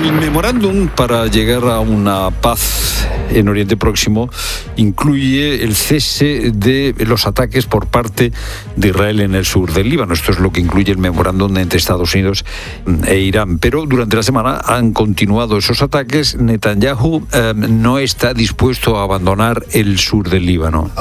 El memorándum para llegar a una paz en Oriente Próximo incluye el cese de los ataques por parte de Israel en el sur del Líbano. Esto es lo que incluye el memorándum entre Estados Unidos e Irán. Pero durante la semana han continuado esos ataques. Netanyahu no está dispuesto a abandonar el sur del Líbano.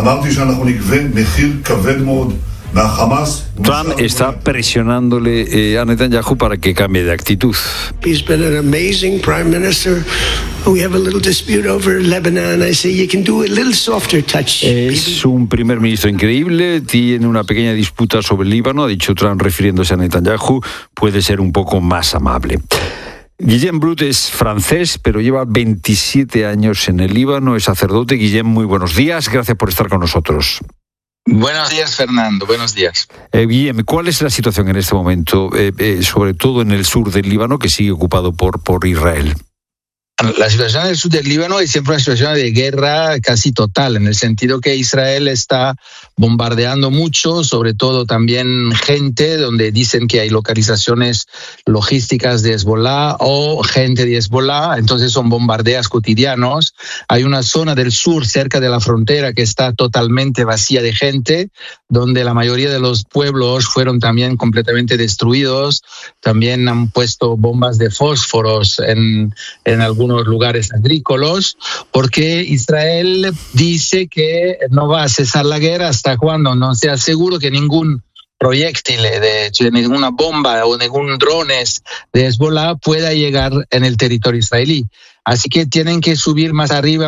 Trump está presionándole a Netanyahu para que cambie de actitud. He's been an amazing prime minister. We have a little dispute over Lebanon. I say you can do a little softer touch. Es un primer ministro increíble, tiene una pequeña disputa sobre el Líbano, ha dicho Trump refiriéndose a Netanyahu, puede ser un poco más amable. Guillem Brut es francés, pero lleva 27 años en el Líbano, es sacerdote. Guillem, muy buenos días, gracias por estar con nosotros. Buenos días, Fernando. Buenos días. Guillem, ¿cuál es la situación en este momento, sobre todo en el sur del Líbano, que sigue ocupado por Israel? La situación en el sur del Líbano es siempre una situación de guerra casi total, en el sentido que Israel está bombardeando mucho, sobre todo también gente, donde dicen que hay localizaciones logísticas de Hezbollah o gente de Hezbollah, entonces son bombardeos cotidianos. Hay una zona del sur cerca de la frontera que está totalmente vacía de gente, donde la mayoría de los pueblos fueron también completamente destruidos. También han puesto bombas de fósforos en algunos lugares agrícolas, porque Israel dice que no va a cesar la guerra hasta cuando no sea seguro que ningún proyectil de ninguna bomba o ningún drones de Hezbollah pueda llegar en el territorio israelí. Así que tienen que subir más arriba,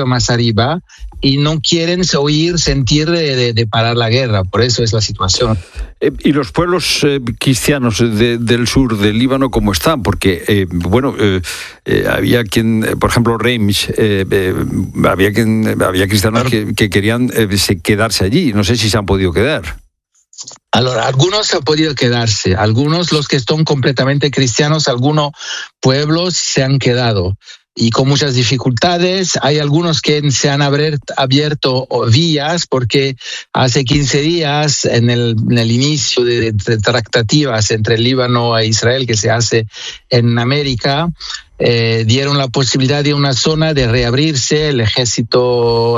y no quieren sentir de parar la guerra. Por eso es la situación. ¿Y los pueblos cristianos del sur del Líbano cómo están? Porque, había quien, por ejemplo, Reims, había cristianos que querían quedarse allí. No sé si se han podido quedar. Algunos han podido quedarse, algunos, los que son completamente cristianos, algunos pueblos se han quedado. Y con muchas dificultades. Hay algunos que se han abierto vías, porque hace 15 días, en el inicio de tratativas entre el Líbano e Israel que se hace en América, dieron la posibilidad de una zona de reabrirse. El ejército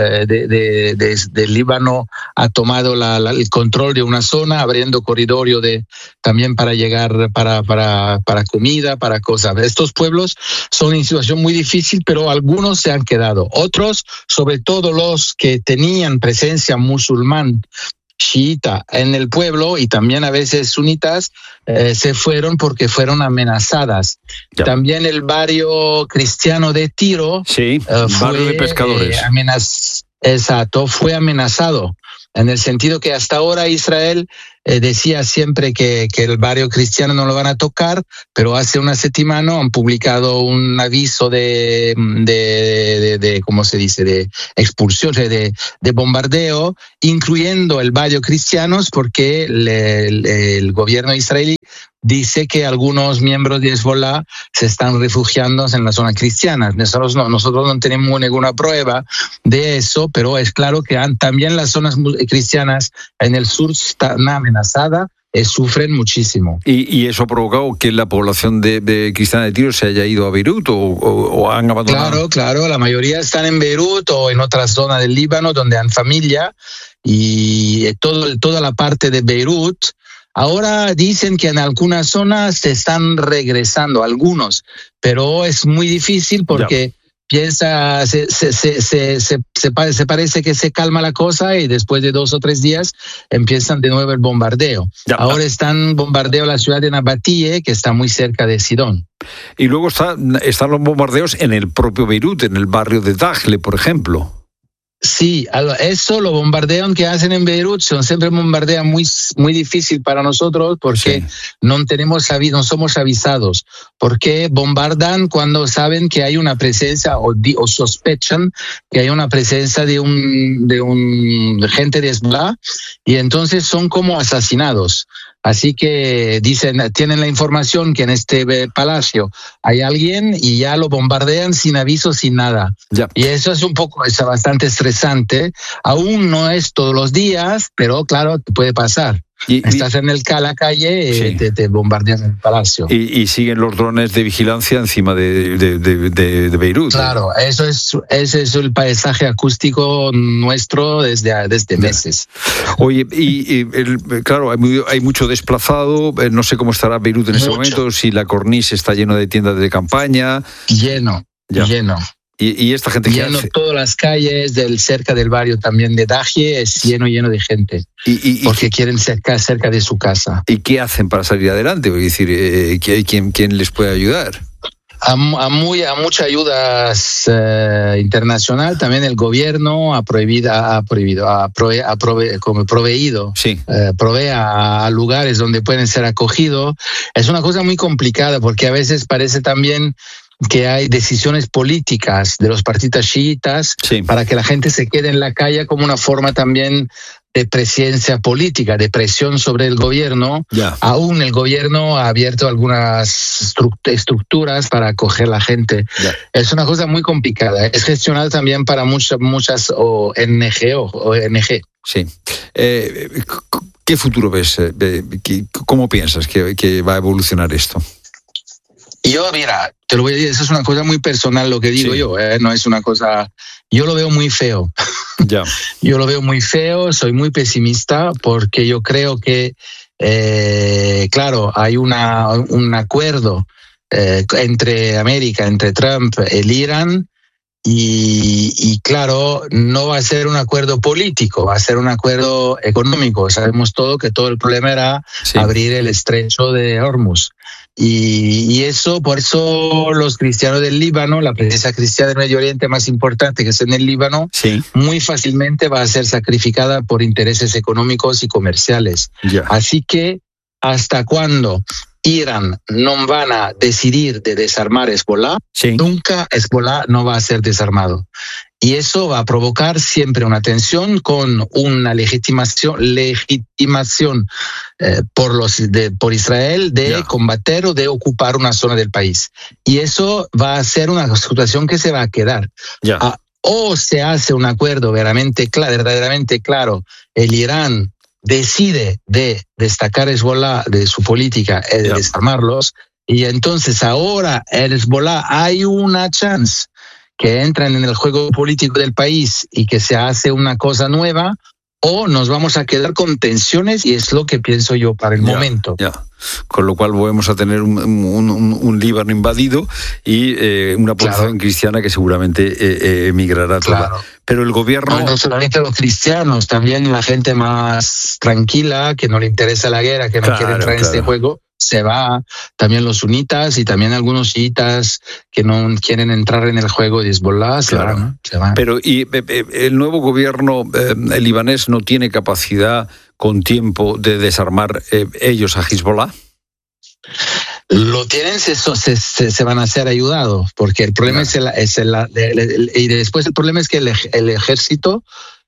del Líbano ha tomado el control de una zona, abriendo corridorio también para llegar para comida, para cosas. Estos pueblos son en situación muy difícil, pero algunos se han quedado. Otros, sobre todo los que tenían presencia musulmán, chiita en el pueblo, y también a veces sunitas, se fueron porque fueron amenazadas. Ya. También el barrio cristiano de Tiro, barrio de pescadores, fue amenazado, en el sentido que hasta ahora Israel decía siempre que el barrio cristiano no lo van a tocar, pero hace una semana han publicado un aviso de ¿cómo se dice?, de expulsión, de bombardeo, incluyendo el barrio cristianos, porque el gobierno israelí dice que algunos miembros de Hezbollah se están refugiando en la zona cristiana. Nosotros no tenemos ninguna prueba de eso, pero es claro que también las zonas cristianas en el sur están amenazadas, sufren muchísimo. ¿Y eso ha provocado que la población de cristiana de Tiro se haya ido a Beirut o han abandonado? Claro, la mayoría están en Beirut o en otras zonas del Líbano donde han familia, y toda la parte de Beirut. Ahora dicen que en algunas zonas se están regresando, algunos, pero es muy difícil porque se parece que se calma la cosa, y después de 2 o 3 días empiezan de nuevo el bombardeo. Ahora están bombardeando la ciudad de Nabatie, que está muy cerca de Sidón. Y luego están los bombardeos en el propio Beirut, en el barrio de Dahle, por ejemplo. Sí, eso, los bombardeos que hacen en Beirut son siempre bombardeos muy, muy difícil para nosotros, porque no somos avisados, porque bombardan cuando saben que hay una presencia o sospechan que hay una presencia de un gente de Hezbollah, y entonces son como asesinados. Así que tienen la información que en este palacio hay alguien y ya lo bombardean sin aviso, sin nada. Ya. Y eso es bastante estresante. Aún no es todos los días, pero claro, puede pasar. Estás en la calle, sí. te bombardean el palacio. Y siguen los drones de vigilancia encima de Beirut. Claro, ese es el paisaje acústico nuestro desde meses. Oye, claro, hay mucho desplazado, no sé cómo estará Beirut en ese momento, si la corniche está lleno de tiendas de campaña. Lleno. ¿Y esta gente qué hace? Todas las calles cerca del barrio también de Daje es lleno de gente. Porque quieren cerca de su casa. ¿Y qué hacen para salir adelante? Es decir, ¿quién les puede ayudar? A mucha ayuda internacional, también el gobierno provee a lugares donde pueden ser acogidos. Es una cosa muy complicada porque a veces parece también que hay decisiones políticas de los partidos chiitas para que la gente se quede en la calle como una forma también de presencia política, de presión sobre el gobierno. Aún el gobierno ha abierto algunas estructuras para acoger a la gente. Es una cosa muy complicada. Es gestionado también para muchas ONG. Sí. ¿Qué futuro ves? ¿Cómo piensas que va a evolucionar esto? Yo, mira, te lo voy a decir, eso es una cosa muy personal lo que digo yo, no es una cosa... Yo lo veo muy feo. Yo lo veo muy feo, soy muy pesimista porque yo creo que, claro, hay un acuerdo entre América, entre Trump y el Irán y claro, no va a ser un acuerdo político, va a ser un acuerdo económico. Sabemos que todo el problema era abrir el estrecho de Hormuz. Y por eso los cristianos del Líbano, la presencia cristiana del Medio Oriente más importante que es en el Líbano, muy fácilmente va a ser sacrificada por intereses económicos y comerciales. Así que hasta cuando Irán no van a decidir de desarmar Hezbollah, nunca Hezbollah no va a ser desarmado. Y eso va a provocar siempre una tensión con una legitimación por Israel de combater o de ocupar una zona del país. Y eso va a ser una situación que se va a quedar. O se hace un acuerdo verdaderamente claro, el Irán decide de destacar Hezbollah de su política, de desarmarlos, y entonces ahora el Hezbollah hay una chance que entran en el juego político del país y que se hace una cosa nueva, o nos vamos a quedar con tensiones, y es lo que pienso yo para el momento. Con lo cual volvemos a tener un Líbano invadido y una población cristiana que seguramente emigrará toda. Pero el gobierno... No solamente los cristianos, también la gente más tranquila, que no le interesa la guerra, que no quiere entrar en este juego, se va. También los sunitas y también algunos chiitas que no quieren entrar en el juego de Hezbollah se van. Pero el nuevo gobierno libanés no tiene capacidad con tiempo de desarmar ellos a Hezbollah. Lo tienen, se van a ser ayudados, porque el problema y después el problema es que el ejército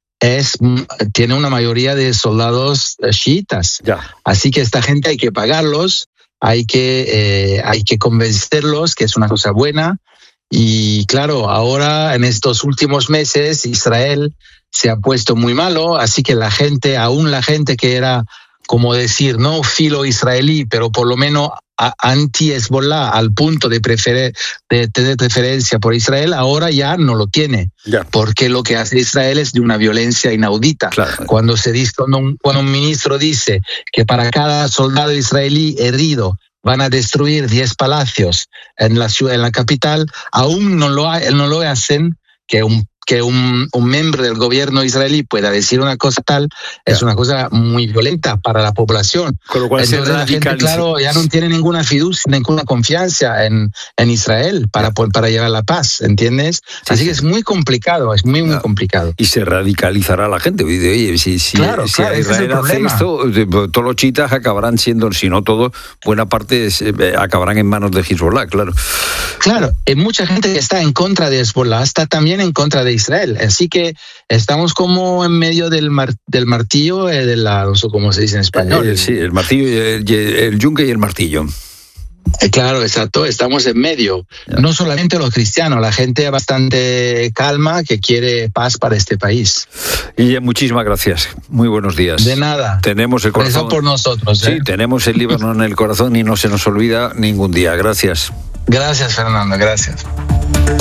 tiene una mayoría de soldados chiitas. Así que esta gente hay que pagarlos, hay que convencerlos que es una cosa buena. Y claro, ahora en estos últimos meses Israel se ha puesto muy malo, así que aún la gente que era, como decir, no filo israelí, pero por lo menos anti-Hezbollah al punto de tener preferencia por Israel, ahora ya no lo tiene. Porque lo que hace Israel es de una violencia inaudita. Cuando un ministro dice que para cada soldado israelí herido van a destruir 10 palacios en la capital, aún no lo hacen, que un miembro del gobierno israelí pueda decir una cosa tal, es una cosa muy violenta para la población. Con lo cual entonces la gente, ya no tiene ninguna fiducia, ninguna confianza en Israel para llevar la paz, ¿entiendes? Así que es muy complicado, es muy complicado. Y se radicalizará la gente. Oye, si Israel hace esto, todos los chiitas acabarán siendo, si no todos, buena parte acabarán en manos de Hezbollah, claro. Claro, mucha gente que está en contra de Hezbollah está también en contra de Israel. Así que estamos como en medio del martillo, no sé cómo se dice en español. Sí, el martillo, el yunque y el martillo. Claro, exacto, estamos en medio. No solamente los cristianos, la gente bastante calma que quiere paz para este país. Y muchísimas gracias. Muy buenos días. De nada. Tenemos el corazón. Reza por nosotros. Sí, tenemos el Líbano en el corazón y no se nos olvida ningún día. Gracias. Gracias, Fernando. Gracias.